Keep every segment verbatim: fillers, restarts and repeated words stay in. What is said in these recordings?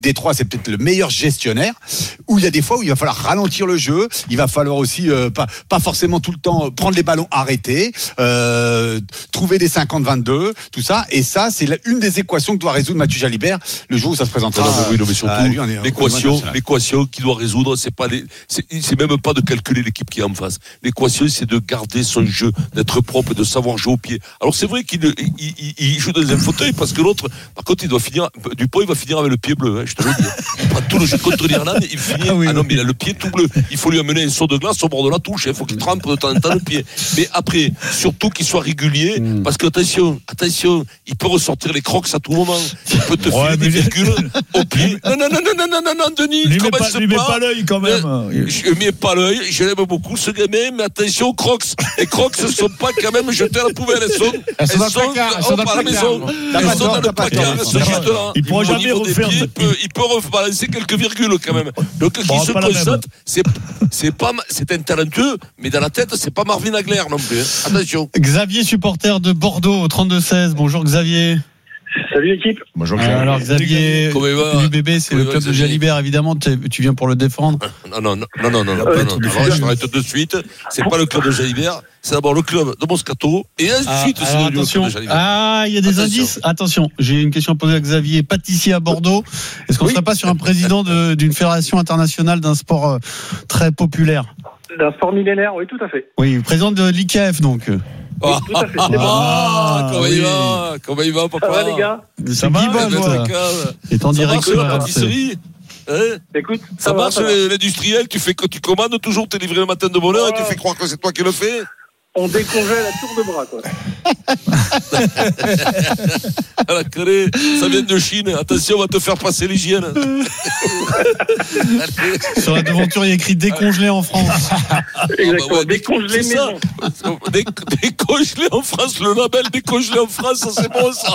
Détroit, c'est peut-être le meilleur gestionnaire, où il y a des fois où il va falloir ralentir le jeu, il va falloir aussi euh, pas, pas forcément tout le temps prendre les ballons arrêtés, euh, trouver des cinquante vingt-deux, tout ça, et ça, c'est la, une des équations que doit résoudre Mathieu Jalibert le jour où ça se présentera. Non, non, oui, non, mais surtout, euh, lui, on est, l'équation, l'équation qu'il doit résoudre, c'est pas les, c'est, c'est même pas de calculer l'équipe qui est en face. L'équation, c'est de garder son jeu, d'être propre, de savoir jouer au pied. Alors c'est vrai qu'il il, il, il joue dans un fauteuil parce que l'autre, par contre, il doit finir, Dupont, il va finir avec le pied bleu, hein, je te le dis. Il prend tout le jeu contre l'Irlande, il finit. Ah, oui, ah non, mais il a le pied tout bleu. Il faut lui amener un saut de glace au bord de la touche. Il faut qu'il trempe de temps en temps le pied. Mais après, surtout qu'il soit régulier, mm. parce que attention, attention, il peut ressortir les crocs à tout moment. Il peut te ouais, filer des virgules au pied. Non, non, non, non, non, non, non, non, Denis. Lui, met pas, lui met pas l'œil quand même. Je ne mets pas l'œil. Je l'aime beaucoup, ce gamin, mais attention aux crocs. Les crocs ne sont pas quand même jetées à la poubelle. Elles sont, elles sont, elles sont à la maison. Elles sont dans le placard. Elles sont juste là. Il pourra jamais refaire. Il peut, il peut rebalancer quelques virgules quand même. Donc qui bon, se concentre, c'est c'est pas c'est un talentueux, mais dans la tête c'est pas Marvin Hagler non plus. Hein. Attention. Xavier, supporter de Bordeaux au trente-deux seize. Bonjour Xavier. Salut l'équipe. Bonjour Xavier. Alors Xavier, l'U B B, c'est le club de Jalibert évidemment. Tu viens pour le défendre. Non non non non non non. non, non, non. Alors, je m'arrête de suite. C'est pas le club de Jalibert. C'est d'abord le club de Moscato et ensuite ah, c'est alors, le club de Jalibert. Ah, il y a des attention. indices. Attention, j'ai une question à poser à Xavier. Pâtissier à Bordeaux. Est-ce qu'on ne oui. serait pas sur un président de, d'une fédération internationale d'un sport euh, très populaire? D'un sport millénaire, oui, tout à fait. Oui, président de l'I K F donc. Oh, tout à fait, c'est bon. Ah, comment oui. il va Comment il va, papa? Ça va, les gars? Ça va, toi. Et en direct sur la pâtisserie. Hein Écoute, ça, ça marche, va, ça l'industriel. Tu fais que tu commandes toujours, t'es livré le matin de bonne heure oh. et tu fais croire que c'est toi qui le fais. On décongèle à tour de bras, quoi. À la collée, ça vient de Chine. Attention, on va te faire passer l'hygiène. Sur la devanture, il y a écrit décongelé en France. Exactement, ah bah ouais, décongelé maison. Dé- décongelé en France, le label décongelé en France, ça c'est bon ça.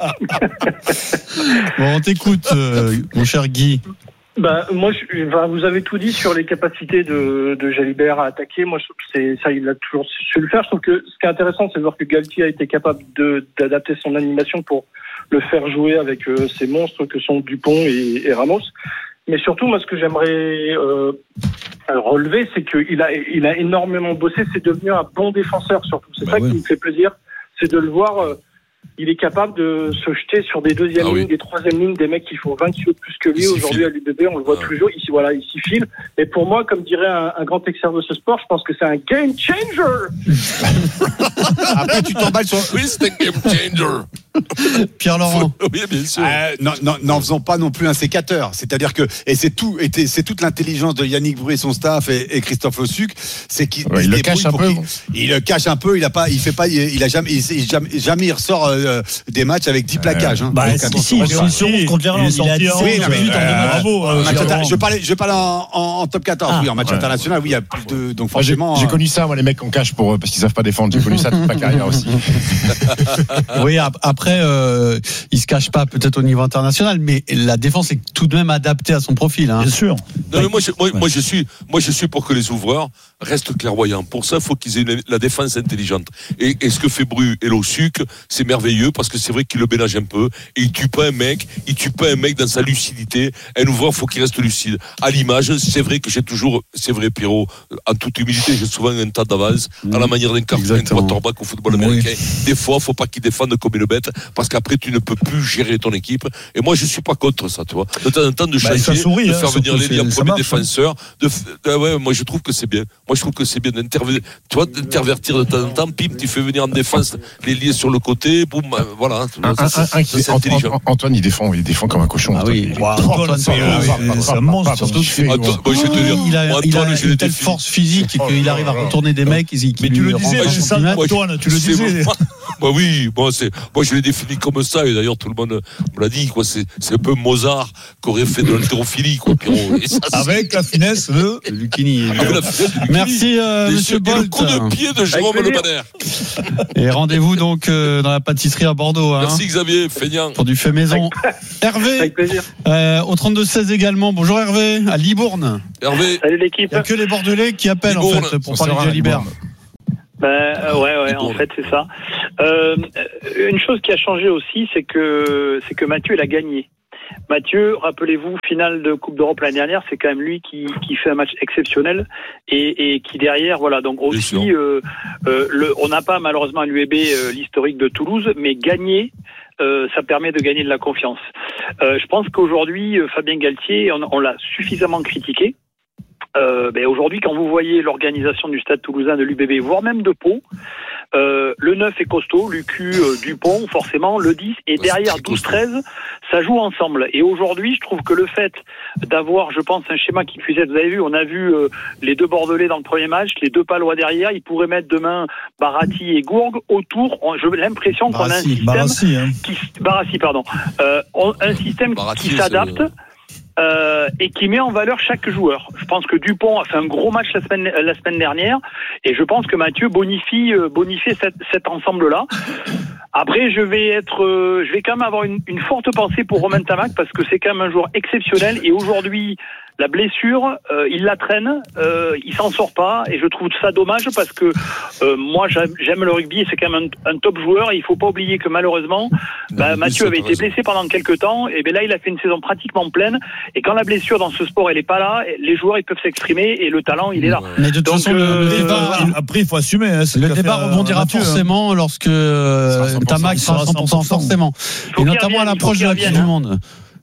Bon, on t'écoute, euh, mon cher Guy. Bah, moi, je, bah, vous avez tout dit sur les capacités de, de Jalibert à attaquer. Moi, je trouve que c'est, ça, il a toujours su le faire. Je trouve que ce qui est intéressant, c'est de voir que Galtier a été capable de, d'adapter son animation pour le faire jouer avec euh, ces monstres que sont Dupont et, et Ramos. Mais surtout, moi, ce que j'aimerais euh, relever, c'est qu'il a, il a énormément bossé. C'est devenu un bon défenseur, surtout. C'est bah ça oui. qui me fait plaisir. C'est de le voir... Euh, il est capable de se jeter sur des deuxièmes ah lignes, oui. des troisièmes lignes, des mecs qui font vingt kilos de plus que lui. Aujourd'hui, à l'U B B, on le voit ah. toujours. Ici, voilà, il s'y file. Et pour moi, comme dirait un, un grand expert de ce sport, je pense que c'est un game changer. Après, tu t'emballes sur. Oui, c'est un game changer. Pierre Laurent. Oui, bien sûr. Euh, non, non, n'en faisons pas non plus un sécateur. C'est-à-dire que, et c'est tout, et c'est toute l'intelligence de Yannick Boué, son staff et, et Christophe Ossuc, c'est qu'il ouais, il le cache un peu. Il, il le cache un peu. Il a pas, il fait pas, il, il a jamais, il, il, jamais, jamais il ressort euh, des matchs avec dix plaquages. Hein. Bah, si, si, il est sur contre l'Irlande. Il a dix-sept buts en bravo. Je parlais, je parlais en, en, en top quatorze. Ah, oui, en match ouais. international, oui, il y a plus de, donc forcément. J'ai, j'ai connu ça, moi, les mecs qu'on cache pour parce qu'ils savent pas défendre. J'ai connu ça toute ma carrière aussi. Oui, après, euh, il se cache pas peut-être au niveau international, mais la défense est tout de même adaptée à son profil. Hein. Bien sûr. Non, mais moi, je, moi, moi, je suis, moi, je suis pour que les ouvreurs restent clairvoyants. Pour ça, il faut qu'ils aient une, la défense intelligente. Et, et ce que fait Bru et Lossuc, c'est merveilleux parce que c'est vrai qu'il le ménage un peu. Et il tue pas un mec, il tue pas un mec dans sa lucidité. Un ouvreur, faut qu'il reste lucide. À l'image, c'est vrai que j'ai toujours, c'est vrai, Pierrot, en toute humilité, j'ai souvent un tas d'avance mmh. à la manière d'un quarterback au football américain. Oui. Des fois, faut pas qu'il défende comme une bête parce qu'après, tu ne peux plus gérer ton équipe. Et moi, je suis pas contre ça, tu vois. De temps en temps, de changer, bah, sourit, de faire hein, venir les liens premiers défenseurs. De, de, ouais, moi, je trouve que c'est bien. Moi, je trouve que c'est bien d'intervenir, tu vois, d'intervertir de temps en temps. Pim, tu fais venir en défense les liés sur le côté. Boum, voilà. Un, ça, un, un, ça, c'est intelligent. Antoine, il défend, il défend comme un cochon. Ah oui. Wow, Antoine, c'est un monstre. Surtout, il a une telle force physique qu'il arrive à retourner des mecs. Mais tu le disais, c'est ça, Antoine. Tu le disais. Bah oui, moi c'est, moi je l'ai défini comme ça et d'ailleurs tout le monde me l'a dit quoi. C'est, c'est un peu Mozart qui aurait fait de l'haltérophilie quoi. Et ça, avec la finesse de Lucchini. Merci euh, Monsieur Bolt. Le coup de pied de Jérôme Le Banner. Et rendez-vous donc euh, dans la pâtisserie à Bordeaux. Hein, merci Xavier, feignant. Pour du fait maison. Avec... Hervé. Avec plaisir. Euh, au trente-deux seize également. Bonjour Hervé, à Libourne. Hervé. Salut l'équipe. Il n'y a que les Bordelais qui appellent Libourne, en fait pour parler de Jalibert. Ben euh, ouais ouais en fait c'est ça. Euh, une chose qui a changé aussi c'est que c'est que Mathieu il a gagné. Mathieu, rappelez-vous, finale de Coupe d'Europe l'année dernière, c'est quand même lui qui, qui fait un match exceptionnel et, et qui derrière, voilà, donc aussi, euh, euh, le, on n'a pas malheureusement à l'U E B euh, l'historique de Toulouse, mais gagner, euh, ça permet de gagner de la confiance. Euh, je pense qu'aujourd'hui, euh, Fabien Galtier, on, on l'a suffisamment critiqué. Euh, ben aujourd'hui, quand vous voyez l'organisation du Stade Toulousain, de l'U B B, voire même de Pau, euh, le neuf est costaud, l'U Q euh, Dupont, forcément, le dix, et derrière douze treize, ça joue ensemble. Et aujourd'hui, je trouve que le fait d'avoir, je pense, un schéma qui puisse être, vous avez vu, on a vu euh, les deux Bordelais dans le premier match, les deux Palois derrière, ils pourraient mettre demain Barati et Gourgue autour. J'ai l'impression qu'on a un système Barassi, hein. qui, Barassi, pardon, euh, un système Barassi, qui s'adapte. Euh, et qui met en valeur chaque joueur. Je pense que Dupont a fait un gros match la semaine, la semaine dernière, et je pense que Mathieu bonifie, bonifie cet, cet ensemble-là. Après, je vais être, euh, je vais quand même avoir une, une forte pensée pour Romain Tamac, parce que c'est quand même un joueur exceptionnel, et aujourd'hui, la blessure, euh, il la traîne, euh, il s'en sort pas, et je trouve ça dommage parce que euh, moi j'aime, j'aime le rugby et c'est quand même un, un top joueur, et il faut pas oublier que malheureusement, bah, Mathieu avait été blessé pendant quelques temps, et ben là il a fait une saison pratiquement pleine, et quand la blessure dans ce sport elle est pas là, les joueurs ils peuvent s'exprimer et le talent il est là. Mais de toute Donc, façon, euh, le débat, Euh, après, il faut assumer. Hein, le débat rebondira forcément hein. lorsque euh, Tamac sera à cent pour cent forcément, et notamment à l'approche de la Coupe du Monde.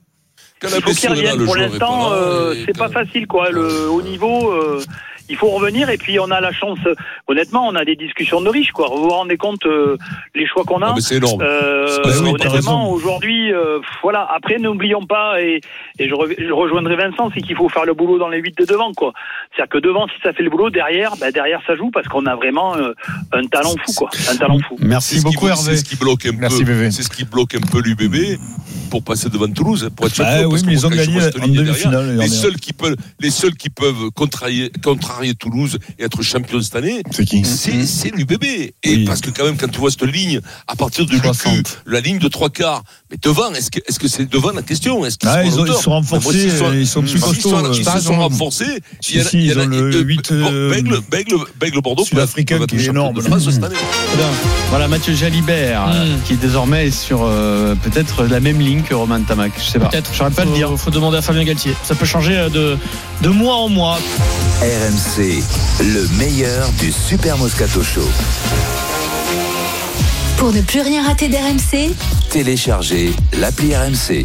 Il faut qu'il revienne. Pour l'instant, euh, c'est pas facile, quoi. Le haut niveau, euh, il faut revenir. Et puis, on a la chance. Honnêtement, on a des discussions de riches, quoi. Vous vous rendez compte euh, les choix qu'on a. Ah, mais c'est énorme. Euh, c'est oui, honnêtement, aujourd'hui, euh, voilà. Après, n'oublions pas, et, et je, re, je rejoindrai Vincent, c'est qu'il faut faire le boulot dans les huit de devant, quoi. C'est-à-dire que devant, si ça fait le boulot, derrière, bah, derrière, ça joue parce qu'on a vraiment euh, un talent fou, quoi. Un talent fou. Merci beaucoup, qui, Hervé. C'est ce qui bloque un Merci, peu. Bébé. C'est ce qui bloque un peu l'U B B pour passer devant Toulouse, pour être Bah, champion. oui, mais ils ont gagné en demi-finale. Les seuls qui peuvent, les seuls qui peuvent contrarier, contrarier Toulouse et être champion cette année, c'est qui? C'est, c'est l'U B B. Et oui. parce que quand même, quand tu vois cette ligne, à partir de l'U Q, la ligne de trois quarts, mais devant, est-ce que, est-ce que c'est devant la question? Est-ce qu'ils ah, sont, ils, ont, ils sont renforcés, ils sont, ils sont plus costauds. Ils, ils se sont renforcés. Si, il y a, si, il y a, ils ont le euh, huit, euh, Bègle, Bègle, Bègle Bordeaux, Sud-Africain qui est énorme. De France cette année. Voilà, Mathieu Jalibert, mmh. qui est désormais sur euh, peut-être la même ligne que Romain Tamac. Je sais pas. Peut-être. J'aurais pas faut, le dire. Faut demander à Fabien Galtier. Ça peut changer de, de mois en mois. R M C, le meilleur du Super Moscato Show. Pour ne plus rien rater d'R M C, téléchargez l'appli R M C.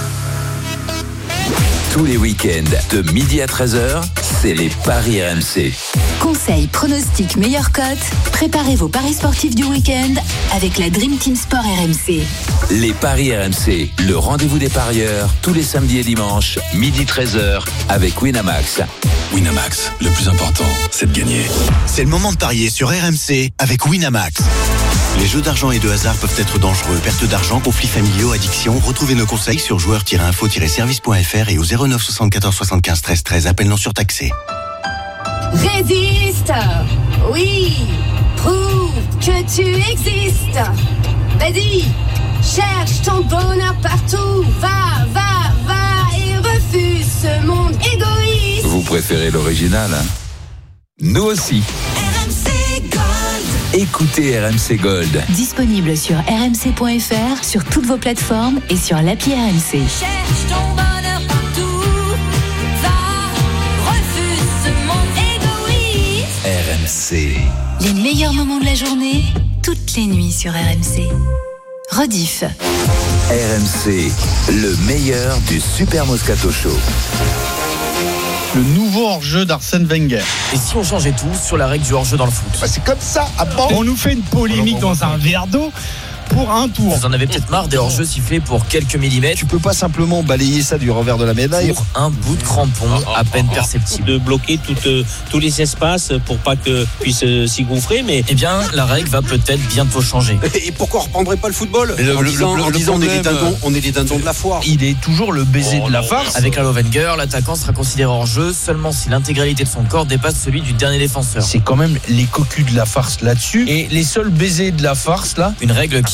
Tous les week-ends, de midi à treize heures, c'est les paris R M C. Conseils, pronostics, meilleures cotes, préparez vos paris sportifs du week-end avec la Dream Team Sport R M C. Les paris R M C, le rendez-vous des parieurs, tous les samedis et dimanches, midi treize heures, avec Winamax. Winamax, le plus important, c'est de gagner. C'est le moment de parier sur R M C avec Winamax. Les jeux d'argent et de hasard peuvent être dangereux. Perte d'argent, conflits familiaux, addiction. Retrouvez nos conseils sur joueurs tiret info tiret service point f r et au zéro neuf soixante-quatorze soixante-quinze treize treize. Appel non surtaxé. Résiste. Oui. Prouve que tu existes. Vas-y. Cherche ton bonheur partout. Va, va, va et refuse ce monde égoïste. Vous préférez l'original, hein? Nous aussi. R M C Gold. Écoutez R M C Gold. Disponible sur r m c point f r, sur toutes vos plateformes et sur l'appli R M C. Cherche ton bonheur partout. Va, refuse ce monde égoïste. R M C. Les meilleurs moments de la journée, toutes les nuits sur R M C. Rediff. R M C, le meilleur du Super Moscato Show. Le nouveau hors-jeu d'Arsène Wenger. Et si on changeait tout sur la règle du hors-jeu dans le foot? Bah c'est comme ça. Ah bon, on nous fait une polémique dans un verre d'eau pour un tour. Vous en avez peut-être marre des hors-jeux sifflés pour quelques millimètres. Tu peux pas simplement balayer ça du revers de la médaille. Pour un bout de crampon à peine perceptible. De bloquer tout, euh, tous les espaces pour pas que puisse euh, s'y gouffrer, mais eh bien la règle va peut-être bientôt changer. Et pourquoi on reprendrait pas le football? le, En le, disant, le, en le disant problème, on est les dindons, on est les dindons de la foire. Il est toujours le baiser oh, de la non, farce. Avec Arsène Wenger, l'attaquant sera considéré hors jeu seulement si l'intégralité de son corps dépasse celui du dernier défenseur. C'est quand même les cocus de la farce là-dessus. Et les seuls baisers de la farce là. Une règle qui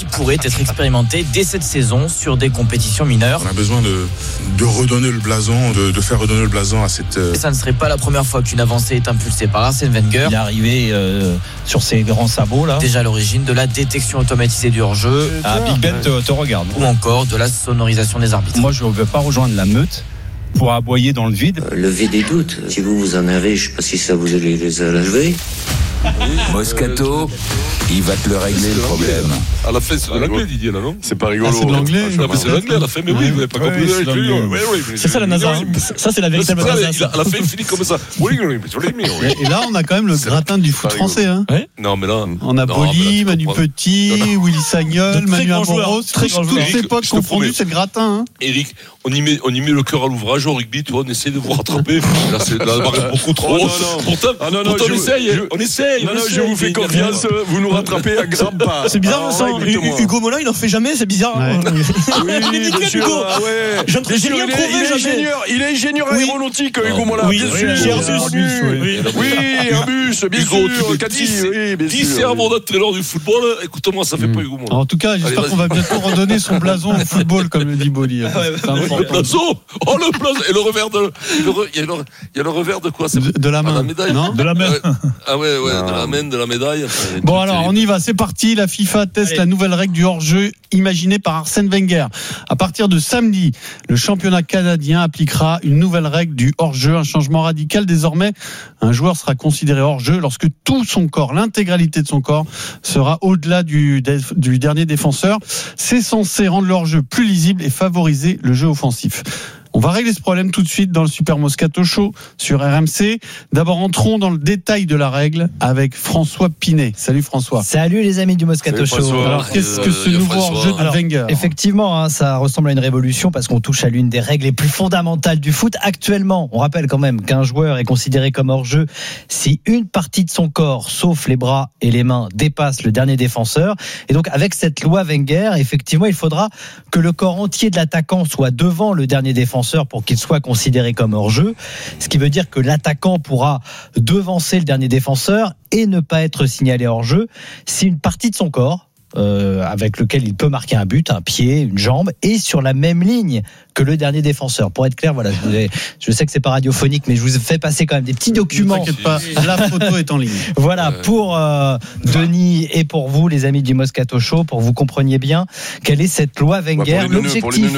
pourrait être expérimenté dès cette saison sur des compétitions mineures. On a besoin de, de redonner le blason, de, de faire redonner le blason à cette... Et ça ne serait pas la première fois qu'une avancée est impulsée par Arsène Wenger. Il est arrivé euh, sur ses grands sabots là. Déjà à l'origine de la détection automatisée du hors-jeu. Ah, Big Ben te, te regarde. Ou encore de la sonorisation des arbitres. Moi je ne veux pas rejoindre la meute pour aboyer dans le vide. Euh, lever des doutes. Si vous vous en avez, je ne sais pas si ça vous allez les enlever. Moscato, il va te le régler le problème. À la fin, c'est de l'anglais, Didier, là, non? C'est pas rigolo. Ah, c'est de l'anglais. Non, mais c'est de l'anglais à la fin, mais oui, vous n'avez pas compris. C'est ça la NASA. Ça, c'est la véritable NASA. À la fin, il finit comme ça. Et là, on a quand même le gratin du foot français. Hein. Non, mais là. On a Boli, Manu Petit, Willy Sagnol, Manu Amoros. Toutes ces potes confondus, c'est le gratin. Eric, on y met, on y met le cœur à l'ouvrage au rugby, tu vois, on essaie de vous rattraper. Là, c'est la barre est beaucoup trop haute. Pourtant, on essaye, on essaye. Non, non, je vous fais confiance, vous nous rattrapez à grands pas. C'est bizarre, Vincent. Hugo Mola, il en fait jamais, c'est bizarre. Oui, bien sûr. J'ai rien trouvé, jamais. Il est ingénieur aéronautique, Hugo Mola. Oui, bien sûr. Oui, un bus, bien sûr. Cathy, dix serveurs d'entraîneur du football, écoute-moi, ça fait pas Hugo Mola. En tout cas, j'espère qu'on va bientôt redonner son blason au football, comme le dit Boli. Le blason. Oh, le blason. Et le revers de. Il y a le revers de quoi? De la main. La médaille. Non? De la main. Ah ouais, ouais, de la main, de la médaille. Bon, alors, on y va, c'est parti. La FIFA teste Allez. la nouvelle règle du hors-jeu imaginée par Arsène Wenger. À partir de samedi, le championnat canadien appliquera une nouvelle règle du hors-jeu, un changement radical. Désormais, un joueur sera considéré hors-jeu lorsque tout son corps, l'intégralité de son corps, sera au-delà du, du dernier défenseur. C'est censé rendre le hors-jeu plus lisible et favoriser le jeu offensif. On va régler ce problème tout de suite dans le Super Moscato Show sur R M C. D'abord, entrons dans le détail de la règle avec François Pinet. Salut François. Salut les amis du Moscato Salut Show. Alors, qu'est-ce que ce nouveau hors-jeu de Wenger? Effectivement, hein, ça ressemble à une révolution parce qu'on touche à l'une des règles les plus fondamentales du foot. Actuellement, on rappelle quand même qu'un joueur est considéré comme hors-jeu si une partie de son corps, sauf les bras et les mains, dépasse le dernier défenseur. Et donc, avec cette loi Wenger, effectivement, il faudra que le corps entier de l'attaquant soit devant le dernier défenseur pour qu'il soit considéré comme hors-jeu, ce qui veut dire que l'attaquant pourra devancer le dernier défenseur et ne pas être signalé hors-jeu si une partie de son corps, euh, avec lequel il peut marquer un but, un pied, une jambe, est sur la même ligne que le dernier défenseur. Pour être clair, voilà, je, vous ai, je sais que c'est pas radiophonique, mais je vous ai fait passer quand même des petits documents. Ne t'inquiète pas, la photo est en ligne. Voilà, pour euh, Denis et pour vous, les amis du Moscato Show, pour que vous compreniez bien quelle est cette loi Wenger. Ouais, L'objectif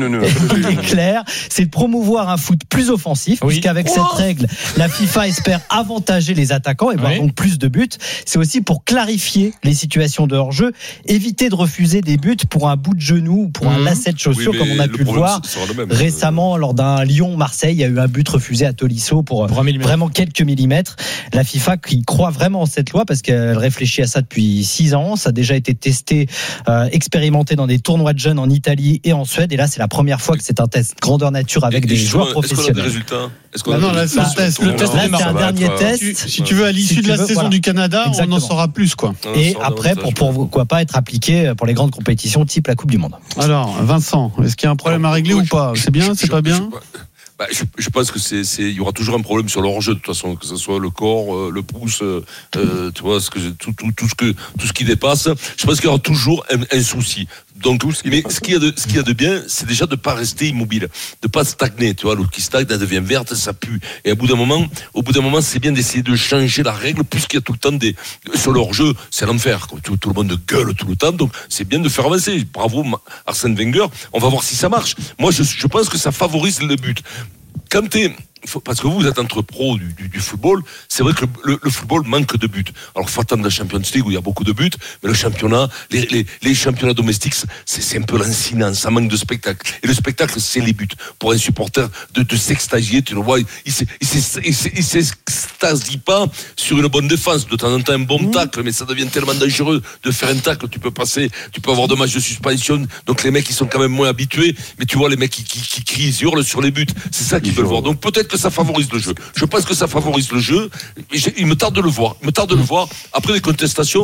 est clair, c'est de promouvoir un foot plus offensif, oui. puisqu'avec oh cette règle, la FIFA espère avantager les attaquants et voir oui. donc plus de buts. C'est aussi pour clarifier les situations de hors-jeu, éviter de refuser des buts pour un bout de genou ou pour mmh. un lacet de chaussure, oui, comme on a pu le voir. Récemment, lors d'un Lyon-Marseille, il y a eu un but refusé à Tolisso pour, pour vraiment quelques millimètres. La FIFA qui croit vraiment en cette loi parce qu'elle réfléchit à ça depuis six ans. Ça a déjà été testé, euh, expérimenté dans des tournois de jeunes en Italie et en Suède. Et là, c'est la première fois que c'est un test grandeur nature avec et, des et joueurs est-ce professionnels. Qu'on a des résultats est-ce qu'on bah a non, des là, c'est le test. Le test, là, c'est un dernier être... test. Si, si tu veux, à l'issue si de la veux, saison voilà. du Canada, Exactement. on en saura plus, quoi. Et après, pour pourquoi pas être appliqué pour les grandes compétitions type la Coupe du Monde. Alors, Vincent, est-ce qu'il y a un problème à régler ou pas? C'est bien, c'est pas bien? Bah, je, je pense que c'est, c'est, il y aura toujours un problème sur le hors-jeu de toute façon, que ce soit le corps, euh, le pouce, euh, tu vois, ce que, tout, tout, tout ce que, tout ce qui dépasse. Je pense qu'il y aura toujours un, un souci. Donc, mais ce qu'il y a de, ce qu'il y a de bien, c'est déjà de pas rester immobile, de pas stagner. Tu vois, l'eau qui stagne, elle devient verte, ça pue. Et à bout d'un moment, au bout d'un moment, c'est bien d'essayer de changer la règle, puisqu'il y a tout le temps des, sur le hors-jeu, c'est l'enfer. Tout, tout le monde gueule tout le temps, donc c'est bien de faire avancer. Bravo, Arsène Wenger. On va voir si ça marche. Moi, je, je pense que ça favorise le but. Quand t'es, parce que vous êtes entre pros du, du, du football, c'est vrai que le, le, le football manque de buts. Alors, faut attendre la Champions League où il y a beaucoup de buts, mais le championnat, les, les, les championnats domestiques, c'est, c'est un peu lancinant, ça manque de spectacle. Et le spectacle, c'est les buts. Pour un supporter de, de s'extasier, tu le vois, il, il, il, il, il s'extasie pas sur une bonne défense. De temps en temps, un bon mmh. tacle, mais ça devient tellement dangereux de faire un tacle, tu peux passer, tu peux avoir deux matchs de suspension. Donc les mecs, ils sont quand même moins habitués, mais tu vois les mecs qui, qui, qui crient, ils hurlent sur les buts. C'est ça qu'ils veulent voir. Donc peut-être que ça favorise le jeu. Je pense que ça favorise le jeu. Il me tarde de le voir. Il me tarde de le voir. Après les contestations,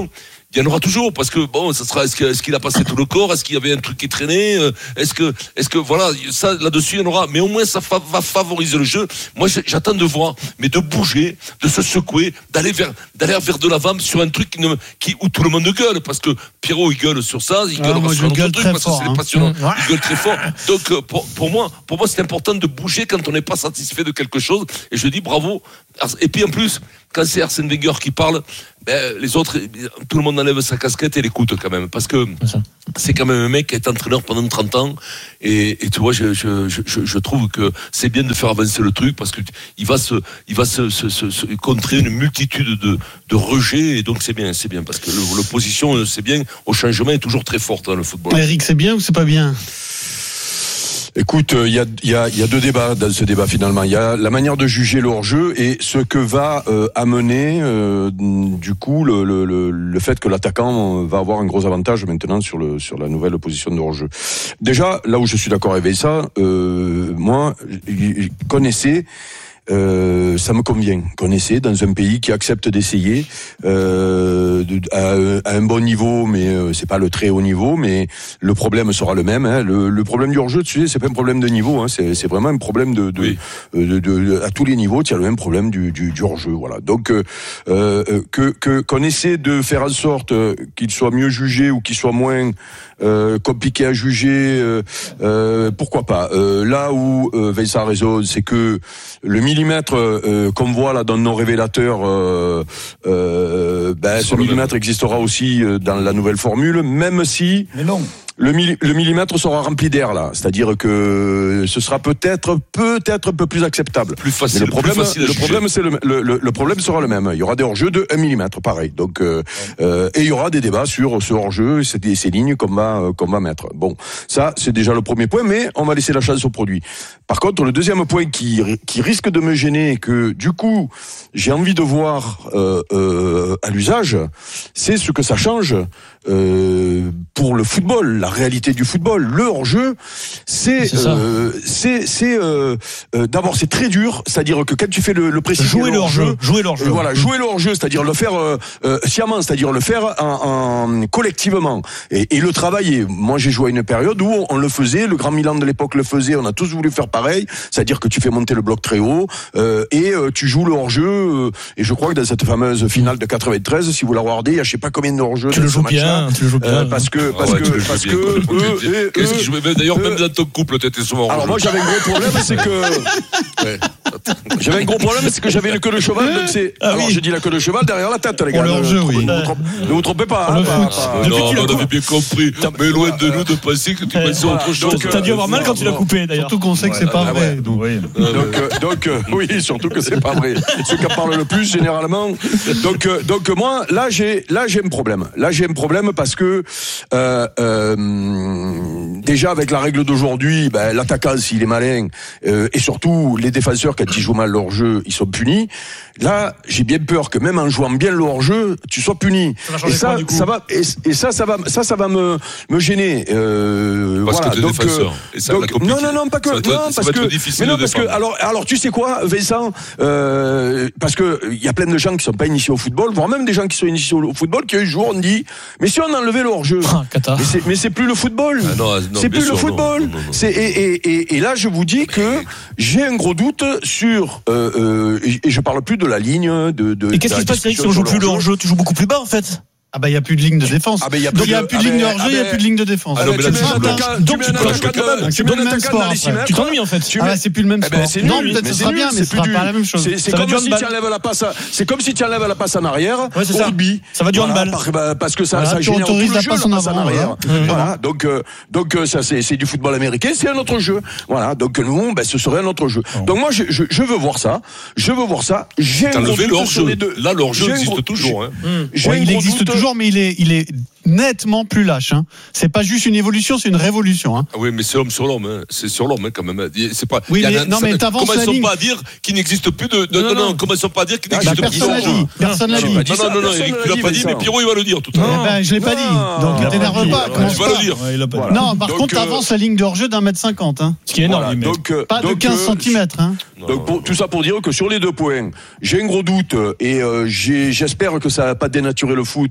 il y en aura toujours parce que bon, ça sera est-ce, que, est-ce qu'il a passé tout le corps, est-ce qu'il y avait un truc qui traînait, est-ce que, est-ce que voilà, ça là-dessus il y en aura, mais au moins ça fa- va favoriser le jeu. Moi j'attends de voir, mais de bouger, de se secouer, d'aller vers, d'aller vers de l'avant sur un truc qui ne, qui où tout le monde gueule parce que Pierrot il gueule sur ça, il gueule ah, moi, sur un autre truc parce fort, que c'est hein. passionnant, Mmh. il gueule très fort. Donc pour, pour moi, pour moi c'est important de bouger quand on n'est pas satisfait de quelque chose. Et je dis bravo. Et puis en plus, quand c'est Arsène Wenger qui parle, ben, les autres, tout le monde enlève sa casquette et l'écoute quand même, parce que c'est quand même un mec qui est entraîneur pendant trente ans. Et, et tu vois, je, je, je, je trouve que c'est bien de faire avancer le truc parce que il va se, il va se, se, se, se contrer une multitude de, de rejets. Et donc c'est bien, c'est bien parce que l'opposition, c'est bien. Au changement est toujours très forte dans le football. Eric, c'est bien ou c'est pas bien? Écoute, il y a, y, a, y a deux débats dans ce débat finalement. Il y a la manière de juger le hors-jeu et ce que va euh, amener euh, du coup le, le, le, le fait que l'attaquant va avoir un gros avantage maintenant sur, le, sur la nouvelle position de hors-jeu. Déjà, là où je suis d'accord avec ça, euh, moi, connaissez... Euh, ça me convient. Connaissez dans un pays qui accepte d'essayer euh, de, à, à un bon niveau, mais euh, c'est pas le très haut niveau. Mais le problème sera le même. Hein. Le, le problème du hors-jeu, tu sais, c'est pas un problème de niveau. Hein. C'est, c'est vraiment un problème de, de, oui. de, de, de à tous les niveaux. Tu as le même problème du, du, du hors-jeu. Voilà. Donc euh, euh, que, que qu'on essaie de faire en sorte qu'il soit mieux jugé ou qu'il soit moins Euh, compliqué à juger, euh, euh, pourquoi pas. Euh, là où euh, Vincent a raison, c'est que le millimètre euh, qu'on voit là dans nos révélateurs, euh, euh, ben, ce millimètre existera aussi dans la nouvelle formule, même si... Mais non. Le, milli, le millimètre sera rempli d'air là, c'est-à-dire que ce sera peut-être peut-être un peu plus acceptable. Plus facile. Mais le problème, plus facile le problème, c'est le, le, le, le problème sera le même. Il y aura des hors-jeux de un millimètre, pareil. Donc euh, euh, et il y aura des débats sur ce hors-jeu, ces, ces lignes qu'on va qu'on va mettre. Bon, ça c'est déjà le premier point, mais on va laisser la chance au produit. Par contre, le deuxième point qui qui risque de me gêner, que du coup j'ai envie de voir euh, euh, à l'usage, c'est ce que ça change euh, pour le football. La réalité du football, le hors-jeu, c'est c'est euh, c'est, c'est euh, euh, d'abord c'est très dur, c'est-à-dire que quand tu fais le, le préciser jouer le hors-jeu, jouer le hors-jeu, euh, voilà, jouer le hors-jeu, c'est-à-dire le faire euh, euh, sciemment, c'est-à-dire le faire en, en collectivement et, et le travailler. Moi, j'ai joué à une période où on, on le faisait, le Grand Milan de l'époque le faisait, on a tous voulu faire pareil, c'est-à-dire que tu fais monter le bloc très haut euh, et euh, tu joues le hors-jeu. Euh, et je crois que dans cette fameuse finale de quatre-vingt-treize, si vous la regardez, il y a je sais pas combien de hors-jeu. Tu le joues bien, tu le joues bien. Euh, parce que parce ah ouais, que parce que eux, Qu'est-ce que je vais d'ailleurs eux, même dans ton couple, t'étais souvent. Alors moi j'avais un gros problème, c'est que ouais. J'avais un gros problème, c'est que j'avais une queue de cheval, donc c'est. Ah alors oui. Je dis la queue de cheval derrière la tête, les gars. Pour leur jeu, oui. Ne vous, vous trompez pas. Hein, pas, pas non, on avait bien compris. Mais loin de nous de penser que tu pensais voilà. autre chose. T'as dû avoir mal quand tu l'as coupé, d'ailleurs. Surtout qu'on sait que c'est pas vrai. Donc, donc, donc oui, surtout que c'est pas vrai. Ceux qui en parlent le plus, généralement. Donc, donc moi, là, j'ai, là, j'ai un problème. Là, j'ai un problème parce que euh, euh, déjà avec la règle d'aujourd'hui, ben, l'attaquant s'il est malin euh, et surtout les défenseurs quand ils jouent mal leur jeu, ils sont punis. Là, j'ai bien peur que même en jouant bien le hors-jeu, tu sois puni. Ça et ça, quoi, ça va et, et ça, ça va, ça, ça va me me gêner. Euh, parce voilà. que donc, euh, donc non, non, non, pas que. Ça non, parce que. Mais non, parce que. Alors, alors, tu sais quoi, Vincent, euh, parce que il y a plein de gens qui sont pas initiés au football, voire même des gens qui sont initiés au football, qui un jour on dit, mais si on enlevait le hors-jeu, ah, mais c'est, mais c'est plus le football. Ah, non, non, c'est plus sûr, le football. Non, non, non, non. C'est et, et, et, et là, je vous dis que j'ai un gros doute sur euh, euh, et je parle plus de la ligne de. de et qu'est-ce qui se passe, Eric, si on joue plus le hors-jeu? Tu joues beaucoup plus bas, en fait? Ah bah il y a plus de ligne de défense. Ah bah il y a donc il y a de, plus de ah ligne de bah, hors-jeu, ah il y a bah, plus de ligne de défense. Ah non, mais là, tu mets un attaquant, donc tu mets un attaquant dans les, tu mets un attaquant dans les six mètres. Tu t'ennuies en fait. Tu ah bah c'est plus le même sport. C'est non, nul, peut-être mais ce sera bien, mais ce sera pas la même chose. C'est, c'est comme si tu enlèves la passe, c'est comme si tu enlèves la passe en arrière au rugby. Ça va du handball. Parce que ça, ça génère tout le jeu, la passe en arrière. Voilà, donc, donc ça c'est, c'est du football américain, c'est un autre jeu. Voilà, donc nous, ben ce serait un autre jeu. Donc moi, je, je, je veux voir ça. Je veux voir ça. J'ai enlevé le hors-jeu. Là, le hors-jeu existe toujours. Il existe toujours, mais il est, il est nettement plus lâche. Hein. C'est pas juste une évolution, c'est une révolution. Hein. Ah oui, mais c'est l'homme sur l'homme. Hein. C'est sur l'homme hein, quand même. C'est pas. Oui, mais, a, non, ça, mais t'avances la commençons ligne. pas à dire qu'il n'existe plus de. de non, non, non, commençons pas à dire qu'il n'existe bah, plus personne de l'a dit. Personne l'a dit. Non, non, non, non, Eric, tu l'as pas dit, mais Pierrot, il va le dire tout à l'heure. Eh ben, je l'ai pas dit. Donc, ne t'énerve pas. Tu vas le dire. Non, par contre, t'avances la ligne de hors-jeu d'un mètre cinquante. Ce qui est énorme. Pas de quinze centimètres. Donc, pour, tout ça pour dire que sur les deux points, j'ai un gros doute et euh, j'ai, j'espère que ça va pas dénaturer le foot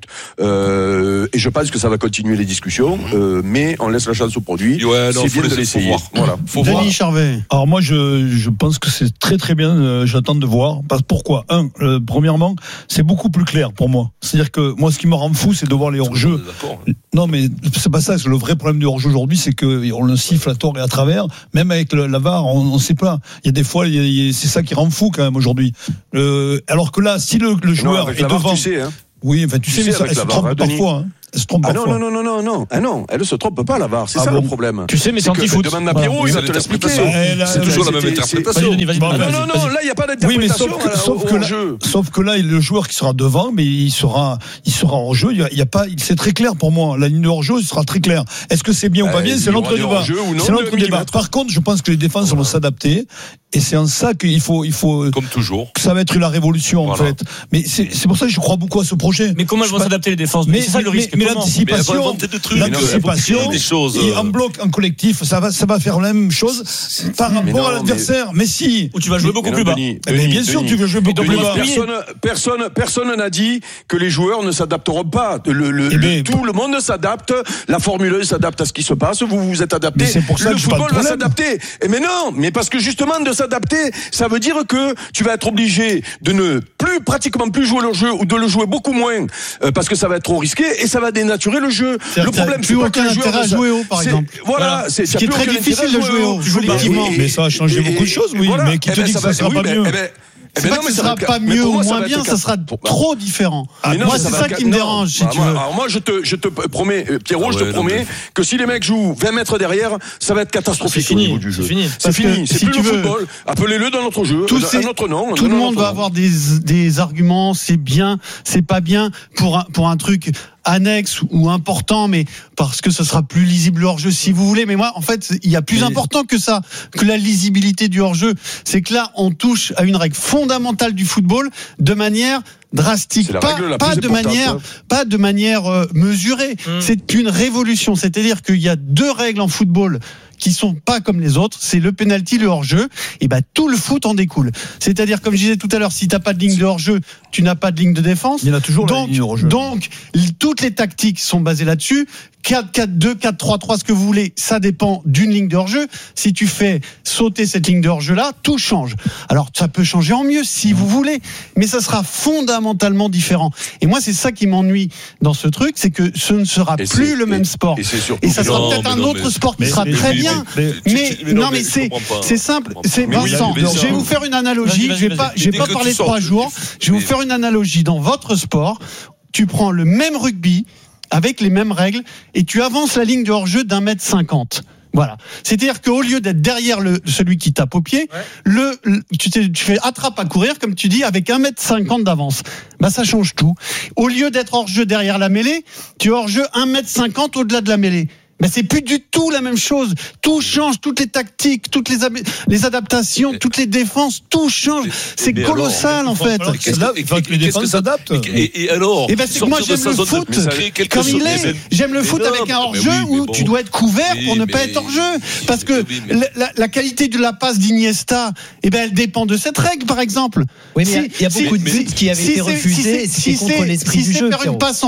euh, et je pense que ça va continuer les discussions, euh, mais on laisse la chance au produit. Ouais, non, c'est bien de l'essayer. Voir. Voilà. Faut Denis voir. Charvet. Alors moi, je, je pense que c'est très très bien. Euh, j'attends de voir. Parce, pourquoi Un, euh, premièrement, c'est beaucoup plus clair pour moi. C'est-à-dire que moi, ce qui me rend fou, c'est de voir les hors-jeux. Non, mais c'est pas ça. Le vrai problème du hors-jeu aujourd'hui, c'est que on le siffle à tort et à travers. Même avec le, la V A R, on ne sait pas. Il y a des fois, il y a, il y a, c'est ça qui rend fou quand même aujourd'hui. Euh, alors que là, si le, le joueur non, est devant, tu sais, hein. Oui, enfin, tu, tu sais, mais ça, elle se trompe parfois. Hein. Elle se trompe ah parfois. non, non, non, non, non, ah non, elle ne se trompe pas, la V A R. C'est ah ça bon. le problème. Tu sais, mais c'est anti-foot. Demande à Pierrot, voilà. il va te l'expliquer. C'est toujours la même interprétation. Non, non, non, là, il n'y a pas d'interprétation. Oui, mais sauf que, sauf, que là, sauf que là, le joueur qui sera devant, mais il sera, il sera en jeu. Il y a, il y a pas, c'est très clair pour moi. La ligne de hors-jeu, il sera très clair. Est-ce que c'est bien ou pas bien? C'est l'autre débat. C'est l'autre débat. Par contre, je pense que les défenses vont s'adapter. Et c'est en ça qu'il faut, il faut. Comme toujours. Que ça va être la révolution, en fait. Mais c'est, c'est pour ça que je crois beaucoup à ce projet. Mais comment elles vont s'adapter les défenses? Mais c'est ça le risque. Mais l'anticipation, l'anticipation, et en bloc, en collectif, ça va, ça va faire la même chose par rapport à l'adversaire. Mais si. Ou tu vas jouer beaucoup plus bas. Mais bien sûr, tu veux jouer beaucoup plus bas. Personne, personne, personne n'a dit que les joueurs ne s'adapteront pas. Le, le, le, tout le monde s'adapte. La Formule un s'adapte à ce qui se passe. Vous vous êtes adapté. Mais c'est pour ça le que football va s'adapter. Mais non, mais parce que justement de s'adapter, ça veut dire que tu vas être obligé de ne plus pratiquement plus jouer le jeu ou de le jouer beaucoup moins euh, parce que ça va être trop risqué et ça va dénaturer le jeu. C'est le problème, c'est pas que les joueurs à jouer haut, par exemple. Voilà, c'est ce qui est très difficile de jouer haut. Collectivement, mais ça a changé beaucoup de choses, oui. Mais qui te dit que ça sera pas mieux? C'est pas que ce sera pas mieux ou moins bien, ça sera trop différent. Moi, c'est ça qui me dérange, si tu veux. Alors moi, je te, je te promets, Pierrot, je te promets que si les mecs jouent vingt mètres derrière, ça va être catastrophique au niveau du jeu. C'est fini. C'est fini. C'est plus le football. Appelez-le dans notre jeu, un autre nom. Tout le monde va avoir des des arguments. C'est bien, c'est pas bien pour un pour un truc annexe ou important, mais parce que ce sera plus lisible le hors-jeu si vous voulez. Mais moi, en fait, il y a plus important que ça, que la lisibilité du hors-jeu. C'est que là, on touche à une règle fondamentale du football de manière drastique, pas, pas de manière, pas de manière euh, mesurée. Mmh. C'est une révolution. C'est-à-dire qu'il y a deux règles en football qui sont pas comme les autres, c'est le penalty, le hors-jeu, et ben tout le foot en découle. C'est-à-dire, comme je disais tout à l'heure, si t'as pas de ligne de hors-jeu, tu n'as pas de ligne de défense. Il y en a toujours donc, la ligne de hors-jeu. Donc, toutes les tactiques sont basées là-dessus. quatre quatre deux, quatre trois trois, ce que vous voulez, ça dépend d'une ligne de hors-jeu. Si tu fais sauter cette ligne de hors-jeu-là, tout change. Alors, ça peut changer en mieux, si vous voulez, mais ça sera fondamentalement différent. Et moi, c'est ça qui m'ennuie dans ce truc, c'est que ce ne sera et plus le même sport. Et, et ça sera non, peut-être un non, autre mais, sport qui mais, sera mais, très mais, bien. Mais, mais, mais, mais non, non, mais, mais c'est, c'est simple. C'est mais Vincent. oui, je vais vous faire une analogie. Vas-y, je vais vas-y, pas, vas-y. je vais pas parler trois jours. Je vais vous faire une analogie dans votre sport. Tu prends le même rugby avec les mêmes règles et tu avances la ligne de hors-jeu d'un mètre cinquante. Voilà. C'est-à-dire qu'au lieu d'être derrière le, celui qui tape au pied, ouais. le, le, tu, tu fais attrape à courir, comme tu dis, avec un mètre cinquante d'avance. Bah, ça change tout. Au lieu d'être hors-jeu derrière la mêlée, tu es hors-jeu un mètre cinquante au-delà de la mêlée. Mais c'est plus du tout la même chose. Tout change, toutes les tactiques, toutes les, ab- les adaptations, mais, toutes les défenses, tout change. C'est colossal alors, en fait. Là, il faut que les défenses s'adaptent. Et, et alors et ben c'est que moi j'aime le foot comme il est. J'aime le foot avec un hors-jeu où tu dois être couvert pour ne pas être hors-jeu. Parce que la, la qualité de la passe d'Iniesta, eh ben elle dépend de cette règle par exemple. Oui, mais il y a beaucoup de buts qui avaient été refusés. C'est contre l'esprit du jeu. Si c'est faire une passe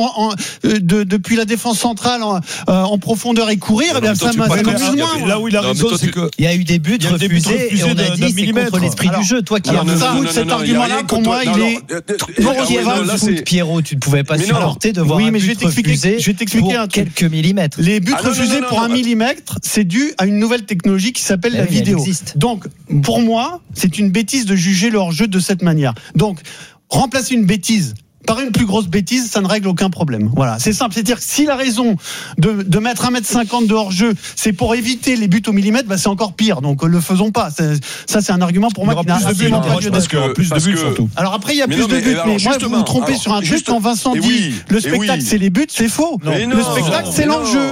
depuis la défense centrale en profondeur et courir, eh bien ça m'a moins. Là où il a raison, c'est que il y a eu des buts refusés et on a dit c'est contre l'esprit du jeu. Toi qui as le foot, cet argument-là pour moi il est le foot, Pierrot, tu ne pouvais pas supporter de voir un but refusé pour quelques millimètres. Les buts refusés pour un millimètre, c'est dû à une nouvelle technologie qui s'appelle la vidéo. Donc pour moi, c'est une bêtise de juger le hors-jeu de cette manière. Donc remplacer une bêtise par une plus grosse bêtise, ça ne règle aucun problème. Voilà, c'est simple. C'est-à-dire que si la raison de, de mettre un mètre cinquante de hors-jeu, c'est pour éviter les buts au millimètre, bah, c'est encore pire. Donc, le faisons pas. C'est, ça, c'est un argument pour moi qui n'a absolument pas lieu d'être. Plus de buts surtout. Alors après, il y a plus de buts, mais moi, vous vous trompez sur un truc quand Vincent dit le spectacle, c'est les buts, c'est faux. Le spectacle, c'est l'enjeu.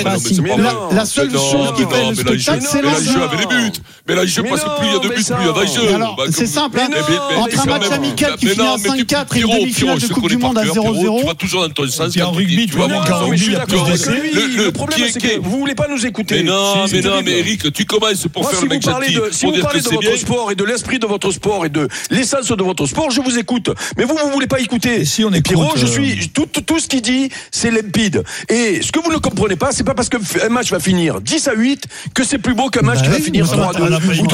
La seule chose qui fait le spectacle, c'est l'enjeu. Avec les buts. Mais là, je passe plus il y a de buts, plus il y a d'enjeux. Alors, c'est simple. Entre un match amical qui finit à cinq quatre et une demi-finale de Coupe du Monde à zéro zéro. Tu vas toujours dans ton sens. En rugby, tu vas voir qu'en rugby, il y a plus d'essais. Le problème, c'est que vous voulez pas nous écouter. Mais non, mais non, mais Eric, tu commences pour faire le mec gentil. Si vous parlez de votre sport et de l'esprit de votre sport et de l'essence de votre sport, je vous écoute. Mais vous, vous voulez pas écouter. Si on est Pierrot, je suis tout, tout ce qu'il dit, c'est limpide. Et ce que vous ne comprenez pas, c'est pas parce qu'un match va finir dix à huit que c'est plus beau qu'un match qui va finir trois à deux.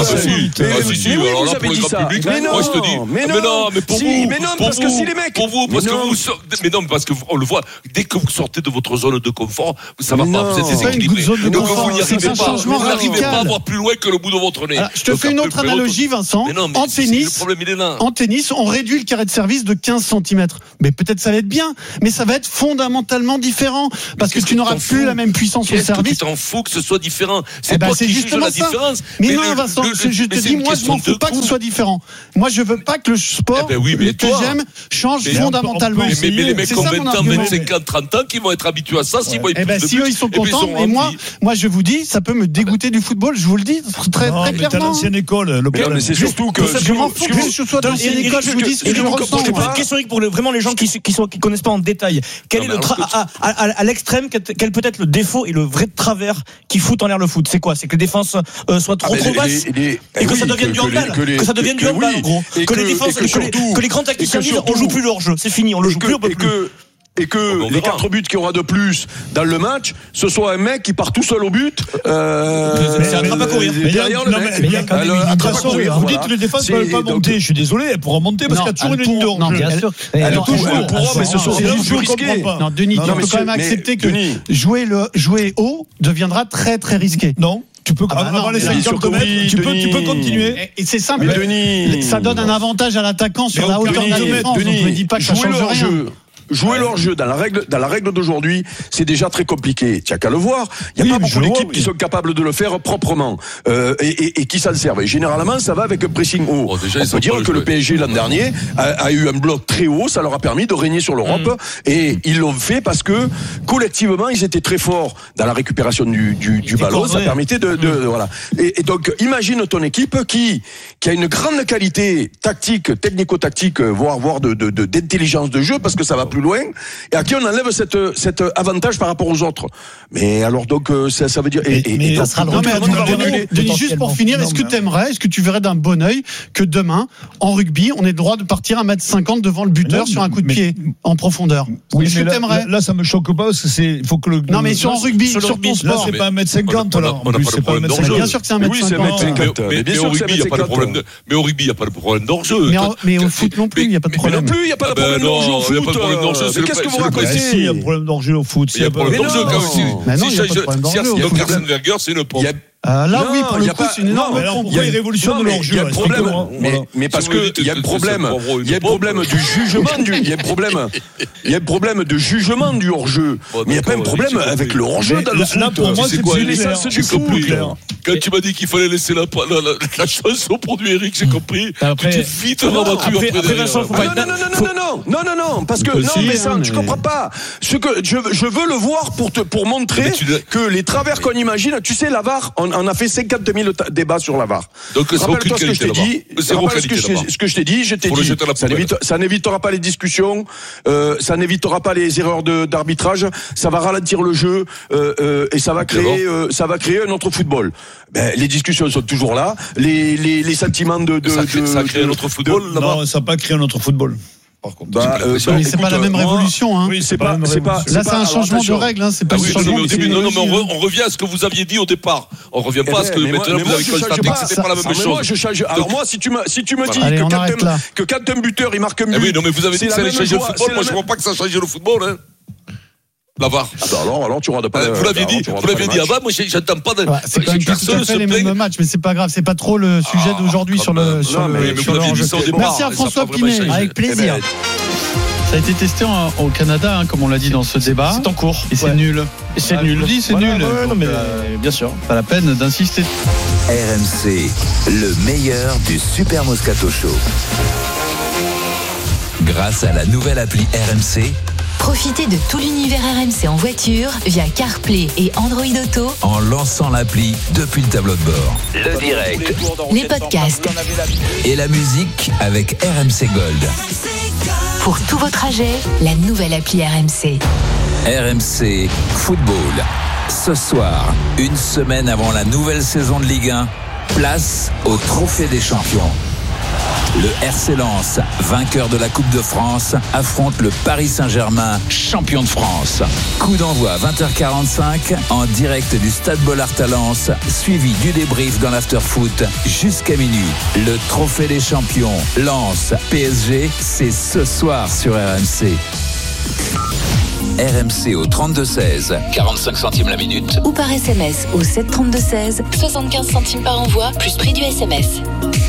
Ah si, si, alors là, pour le grand public, moi je te dis. Mais non, mais pour vous, mais non, parce que si les mecs. Pour vous, parce que vous, mais non, parce que on le voit, dès que vous sortez de votre zone de confort, ça va pas, vous êtes déséquilibré. Donc vous n'y arrivez pas. Vous n'arrivez pas à voir plus loin que le bout de votre nez. Je te fais une autre analogie, Vincent. En tennis, en tennis, on réduit le carré de service de quinze centimètres. Mais peut-être ça va être bien, mais ça va être fondamentalement différent parce que tu n'auras plus la même puissance au service. Tu t'en fous que ce soit différent. C'est pas qui juge la différence. Mais non, Vincent, je te dis, moi, je m'en fous pas que ce soit différent. Moi, je veux pas que le sport que j'aime change fondamentalement. Mais les mecs qui ont vingt ans, vingt-cinq ans, trente ans, qui vont être habitués à ça, s'ils voient plus de buts. Si eux, ils sont contents, et moi, moi, je vous dis, ça peut me dégoûter du football, je vous le dis très, très clairement. T'as l'ancienne école, le problème. Mais c'est surtout que. Je m'en fous que je sois dans l'ancienne école, je vous dis ce que je ressens. J'ai une question pour vraiment les gens qui ne connaissent pas en détail. Quel est le à l'extrême, quel peut être le défaut et le vrai travers qui fout en l'air le foot? C'est quoi? C'est que les défenses soient trop trop basses et que ça devienne du handball. Que ça devienne du handball, en gros. Que les défenses, que les grands tacticiens disent on joue plus le hors-jeu, c'est fini, on le joue plus, on peut plus. Et que les quatre buts qu'il y aura de plus dans le match, ce soit un mec qui part tout seul au but. Euh, c'est attrape à courir. Derrière le mec. Il y a quand même une façon. Vous dites que les défenses ne peuvent pas monter. Je suis désolé, elles pourront monter parce qu'il y a toujours une ligne de hors-jeu. Non, bien sûr. Elle est toujours au pourra, mais ce sont des jeux risqués. Non, Denis, tu peux quand même accepter que jouer haut deviendra très très risqué. Non. Tu peux, ah bah avant non, les cinquante mètres, oui, tu, peux, tu peux continuer. Et, et c'est simple. Denis, ça donne un avantage à l'attaquant sur la hauteur de la défense. Denis, donc ne me dis pas que ça change rien. Jouer ouais. leur jeu dans la règle, dans la règle d'aujourd'hui, c'est déjà très compliqué. Tu n'as qu'à le voir. Il n'y a oui, pas beaucoup d'équipes vois, oui. qui sont capables de le faire proprement euh, et, et, et qui s'en servent. Et généralement, ça va avec un pressing haut. Oh, déjà, on peut dire que le P S G l'an dernier a, a eu un bloc très haut. Ça leur a permis de régner sur l'Europe mmh. et ils l'ont fait parce que collectivement, ils étaient très forts dans la récupération du, du, du ballon. Ça permettait de, de, mmh. de voilà. Et, et donc, imagine ton équipe qui qui a une grande qualité tactique, technico-tactique, voire voire de, de, de d'intelligence de jeu parce que ça va plus loin et à qui on enlève cette cet avantage par rapport aux autres. Mais alors donc ça, ça veut dire et, et, mais et ça sera le Denis, Denis, juste pour finir, est-ce que tu aimerais, est-ce que tu verrais d'un bon œil que demain en rugby, on ait le droit de partir à un mètre cinquante devant le buteur non, sur un coup de mais, pied en profondeur? Oui, est-ce mais que là, t'aimerais? Là, là, ça me choque pas parce que c'est il faut que le non mais sur en rugby, sur, sur ton sport, là c'est pas un mètre cinquante là. On n'a pas de problème d'enjeu. Bien sûr que c'est un mètre cinquante. Mais au rugby, il n'y a pas de problème. Mais au rugby, il n'y a pas de problème d'enjeu. Mais au foot non plus, il n'y a pas de problème. Non plus, il n'y a pas de problème d'enjeu au foot. Qu'est-ce que vous racontez? Il y a un problème d'enjeu au foot. Il y a un problème d'enjeu quand même. Si donc Arsène Wenger, c'est une pompe. Euh, là, non, oui, pour le coup, c'est une énorme. Il y a une révolution de l'enjeu. Il y a le problème, mais, mais parce que il y a le problème, il y a le problème du jugement du, il y a le problème, il y a le problème de jugement du hors-jeu. Mais il n'y a pas un problème avec le hors-jeu dans le foot. Là, pour moi, c'est quoi l'essence du foot. Quand tu m'as dit qu'il fallait laisser la la chance au produit Eric, j'ai compris. Tu t'es vite rabattu après. Non, non, non, non, non, non, non, non, parce que non, mais ça, tu comprends pas. Ce que je je veux le voir pour te pour montrer que les travers qu'on imagine, tu sais, la V A R, on a fait cinquante mille débats sur la V A R. Donc c'est aucune qualité là-bas. Ce que je t'ai dit, je t'ai dit, ça n'évitera pas les discussions, ça n'évitera pas les erreurs d'arbitrage, ça va ralentir le jeu et ça va créer ça va créer un autre football. Ben, les discussions sont toujours là, les les les sentiments de de ça crée un autre football là-bas. Non, ça n'a pas créé un autre football. Par contre, bah, euh, bah, mais c'est pas la même révolution, hein. Oui, c'est pas, c'est pas. Là, c'est un changement de règle, hein. C'est pas. Ah oui, non, mais au début, non, non, mais on, on revient à ce que vous aviez dit au départ. On revient pas à ce que maintenant vous avez constaté que c'était pas la même chose. Moi, je change. Alors moi, si tu me, si tu me dis que quand que quand un buteur il marque un but. Oui, non, mais vous avez dit que ça allait changer le football. Moi, je crois pas que ça change le football, hein. La V A R. Ah bah alors, alors tu auras de pas. Vous l'aviez dit, vous l'aviez dit avant. Moi, j'attends pas. Ouais, c'est quand même pas tout à fait les mêmes matchs, mais c'est pas grave. C'est pas trop le sujet d'aujourd'hui sur le sur le. Merci à François Pinet. Avec plaisir. Ça a été testé en- au Canada, hein, comme on l'a dit dans ce débat. C'est en cours. Et c'est Ouais. nul. Et c'est Ah, nul. je vous dis, c'est Voilà, nul. ouais, non, Donc, mais euh, bien sûr. Pas la peine d'insister. R M C, le meilleur du Super Moscato Show. Grâce à la nouvelle appli R M C, Profitez de tout l'univers R M C en voiture via CarPlay et Android Auto, en lançant l'appli depuis le tableau de bord. Le direct les podcasts. et la musique avec R M C Gold. Pour tous vos trajets, la nouvelle appli R M C. R M C Football. Ce soir, une semaine avant la nouvelle saison de Ligue un, place au Trophée des Champions. Le R C Lens, vainqueur de la Coupe de France, affronte le Paris Saint-Germain, champion de France. Coup d'envoi à vingt heures quarante-cinq en direct du Stade Bollaert à Lens, suivi du débrief dans l'after-foot jusqu'à minuit. Le Trophée des Champions, Lens, P S G, c'est ce soir sur R M C. R M C au trente-deux seize, quarante-cinq centimes la minute. Ou par S M S au sept trente-deux seize, soixante-quinze centimes par envoi, plus prix du S M S.